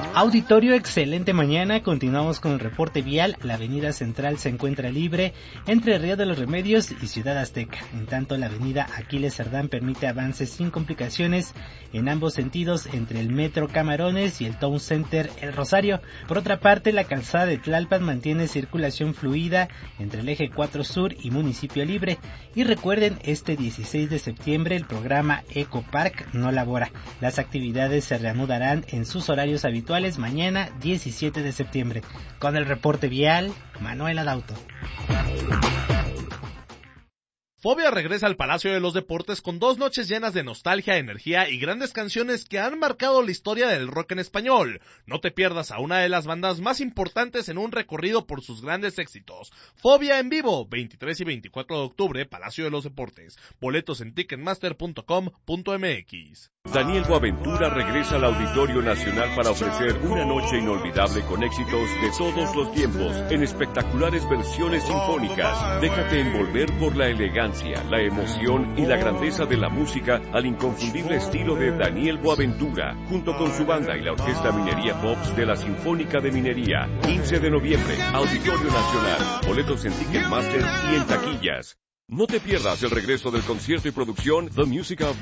Auditorio, excelente mañana. Continuamos con el reporte vial. La avenida Central se encuentra libre entre Río de los Remedios y Ciudad Azteca. En tanto, la avenida Aquiles Cerdán permite avances sin complicaciones en ambos sentidos entre el Metro Camarones y el Town Center El Rosario. Por otra parte, la calzada de Tlalpan mantiene circulación fluida entre el eje 4 Sur y Municipio Libre. Y recuerden, este 16 de septiembre el programa Eco Park no labora. Las actividades se reanudarán en sus horarios habituales mañana 17 de septiembre. Con el reporte vial, Manuel Adauto. Fobia regresa al Palacio de los Deportes con 2 noches llenas de nostalgia, energía y grandes canciones que han marcado la historia del rock en español. No te pierdas a una de las bandas más importantes en un recorrido por sus grandes éxitos. Fobia en vivo, 23 y 24 de octubre, Palacio de los Deportes. Boletos en ticketmaster.com.mx. Daniel Boaventura regresa al Auditorio Nacional para ofrecer una noche inolvidable con éxitos de todos los tiempos, en espectaculares versiones sinfónicas. Déjate envolver por la elegancia, la emoción y la grandeza de la música al inconfundible estilo de Daniel Boaventura, junto con su banda y la Orquesta Minería Pops de la Sinfónica de Minería. 15 de noviembre, Auditorio Nacional. Boletos en Ticketmaster y en taquillas. No te pierdas el regreso del concierto y producción The Music of